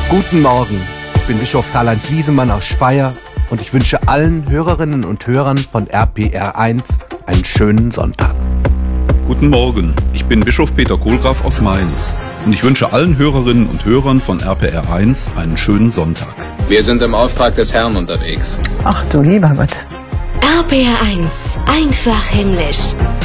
Guten Morgen, ich bin Bischof Karl-Heinz Wiesemann aus Speyer und ich wünsche allen Hörerinnen und Hörern von RPR1 einen schönen Sonntag. Guten Morgen, ich bin Bischof Peter Kohlgraf aus Mainz und ich wünsche allen Hörerinnen und Hörern von RPR1 einen schönen Sonntag. Wir sind im Auftrag des Herrn unterwegs. Ach du lieber Gott. RPR1, einfach himmlisch.